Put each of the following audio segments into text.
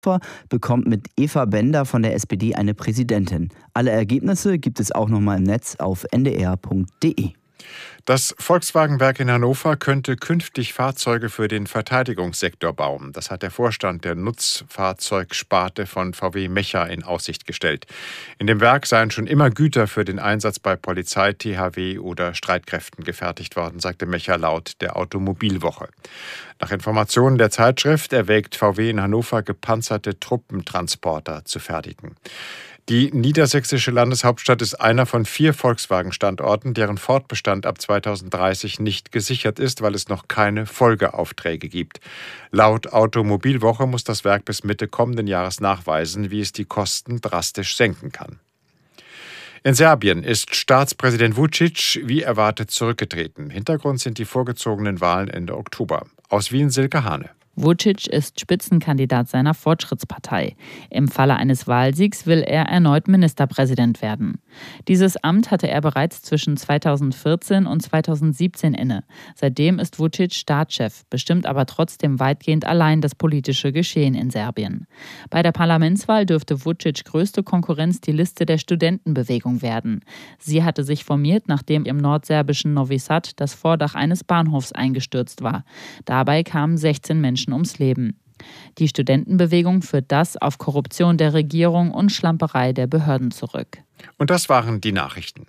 bekommt mit Eva Bender von der SPD eine Präsidentin. Alle Ergebnisse gibt es auch nochmal im Netz auf ndr.de. Das Volkswagenwerk in Hannover könnte künftig Fahrzeuge für den Verteidigungssektor bauen. Das hat der Vorstand der Nutzfahrzeugsparte von VW Mecha in Aussicht gestellt. In dem Werk seien schon immer Güter für den Einsatz bei Polizei, THW oder Streitkräften gefertigt worden, sagte Mecha laut der Automobilwoche. Nach Informationen der Zeitschrift erwägt VW in Hannover, gepanzerte Truppentransporter zu fertigen. Die niedersächsische Landeshauptstadt ist einer von 4 Volkswagen-Standorten, deren Fortbestand ab 2030 nicht gesichert ist, weil es noch keine Folgeaufträge gibt. Laut Automobilwoche muss das Werk bis Mitte kommenden Jahres nachweisen, wie es die Kosten drastisch senken kann. In Serbien ist Staatspräsident Vučić wie erwartet zurückgetreten. Hintergrund sind die vorgezogenen Wahlen Ende Oktober. Aus Wien Silke Hane. Vučić ist Spitzenkandidat seiner Fortschrittspartei. Im Falle eines Wahlsiegs will er erneut Ministerpräsident werden. Dieses Amt hatte er bereits zwischen 2014 und 2017 inne. Seitdem ist Vučić Staatschef, bestimmt aber trotzdem weitgehend allein das politische Geschehen in Serbien. Bei der Parlamentswahl dürfte Vučić größte Konkurrenz die Liste der Studentenbewegung werden. Sie hatte sich formiert, nachdem im nordserbischen Novi Sad das Vordach eines Bahnhofs eingestürzt war. Dabei kamen 16 Menschen ums Leben. Die Studentenbewegung führt das auf Korruption der Regierung und Schlamperei der Behörden zurück. Und das waren die Nachrichten.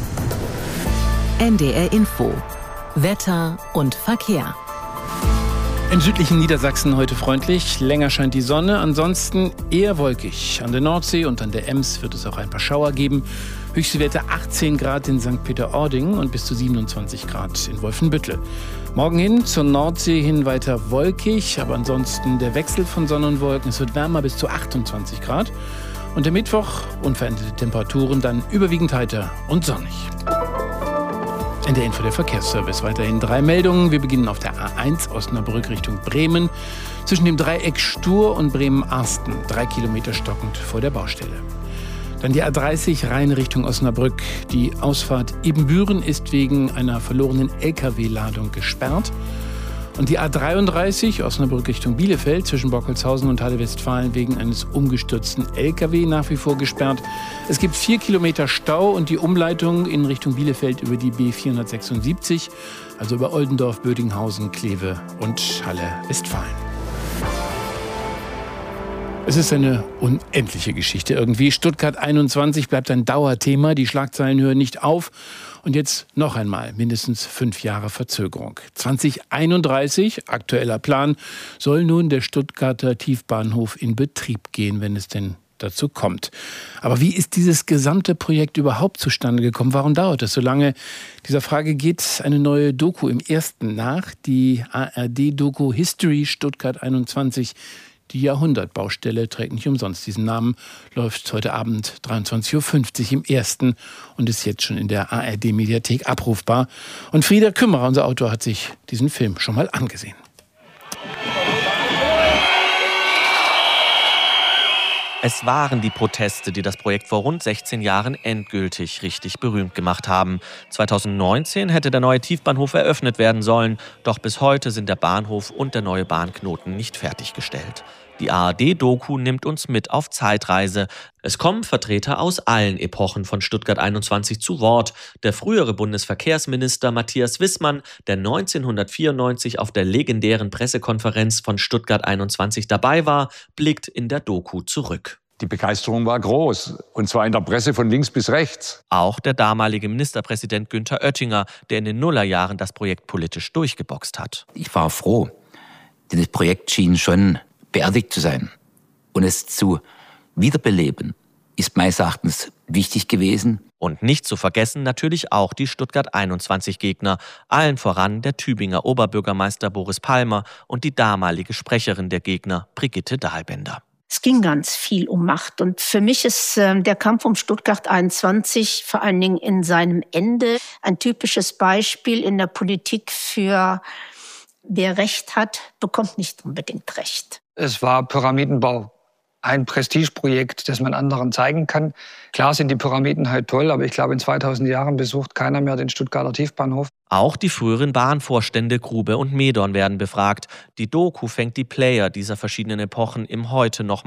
NDR Info. Wetter und Verkehr. Im südlichen Niedersachsen heute freundlich, länger scheint die Sonne, ansonsten eher wolkig. An der Nordsee und an der Ems wird es auch ein paar Schauer geben. Höchste Werte 18 Grad in St. Peter-Ording und bis zu 27 Grad in Wolfenbüttel. Morgen hin zur Nordsee hin weiter wolkig, aber ansonsten der Wechsel von Sonne und Wolken. Es wird wärmer bis zu 28 Grad. Und der Mittwoch unveränderte Temperaturen, dann überwiegend heiter und sonnig. In der Info der Verkehrsservice weiterhin 3 Meldungen. Wir beginnen auf der A1 Osnabrück Richtung Bremen. Zwischen dem Dreieck Stur und Bremen-Arsten 3 Kilometer stockend vor der Baustelle. Dann die A30 Rhein Richtung Osnabrück. Die Ausfahrt Ebenbüren ist wegen einer verlorenen LKW-Ladung gesperrt. Und die A33 Osnabrück Richtung Bielefeld zwischen Bockholzhausen und Halle-Westfalen wegen eines umgestürzten LKW nach wie vor gesperrt. Es gibt 4 Kilometer Stau und die Umleitung in Richtung Bielefeld über die B476, also über Oldendorf, Bödinghausen, Kleve und Halle-Westfalen. Es ist eine unendliche Geschichte irgendwie. Stuttgart 21 bleibt ein Dauerthema. Die Schlagzeilen hören nicht auf. Und jetzt noch einmal mindestens 5 Jahre Verzögerung. 2031, aktueller Plan, soll nun der Stuttgarter Tiefbahnhof in Betrieb gehen, wenn es denn dazu kommt. Aber wie ist dieses gesamte Projekt überhaupt zustande gekommen? Warum dauert es so lange? Dieser Frage geht eine neue Doku im Ersten nach. Die ARD-Doku History Stuttgart 21. Die Jahrhundertbaustelle trägt nicht umsonst diesen Namen, läuft heute Abend 23.50 Uhr im Ersten und ist jetzt schon in der ARD-Mediathek abrufbar. Und Frieder Kümmerer, unser Autor, hat sich diesen Film schon mal angesehen. Es waren die Proteste, die das Projekt vor rund 16 Jahren endgültig richtig berühmt gemacht haben. 2019 hätte der neue Tiefbahnhof eröffnet werden sollen, doch bis heute sind der Bahnhof und der neue Bahnknoten nicht fertiggestellt. Die ARD-Doku nimmt uns mit auf Zeitreise. Es kommen Vertreter aus allen Epochen von Stuttgart 21 zu Wort. Der frühere Bundesverkehrsminister Matthias Wissmann, der 1994 auf der legendären Pressekonferenz von Stuttgart 21 dabei war, blickt in der Doku zurück. Die Begeisterung war groß, und zwar in der Presse von links bis rechts. Auch der damalige Ministerpräsident Günther Oettinger, der in den Nullerjahren das Projekt politisch durchgeboxt hat. Ich war froh, denn das Projekt schien schon beerdigt zu sein. Und es zu wiederbeleben, ist meines Erachtens wichtig gewesen. Und nicht zu vergessen natürlich auch die Stuttgart 21-Gegner, allen voran der Tübinger Oberbürgermeister Boris Palmer und die damalige Sprecherin der Gegner, Brigitte Dahlbender. Es ging ganz viel um Macht. Und für mich ist der Kampf um Stuttgart 21 vor allen Dingen in seinem Ende ein typisches Beispiel in der Politik für wer Recht hat, bekommt nicht unbedingt Recht. Es war Pyramidenbau. Ein Prestigeprojekt, das man anderen zeigen kann. Klar sind die Pyramiden halt toll, aber ich glaube, in 2000 Jahren besucht keiner mehr den Stuttgarter Tiefbahnhof. Auch die früheren Bahnvorstände Grube und Medorn werden befragt. Die Doku fängt die Player dieser verschiedenen Epochen im Heute noch